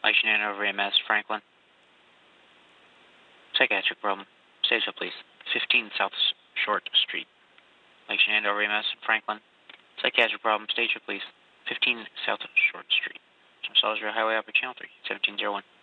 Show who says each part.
Speaker 1: Mike Shenandoah over EMS, Franklin. Psychiatric problem. Stage up, please. 15 South Short Street. Mike Shenandoah over EMS, Franklin. Psychiatric problem. Stage up, please. 15 South Short Street. Soldier Highway Opera Channel 3, 1701.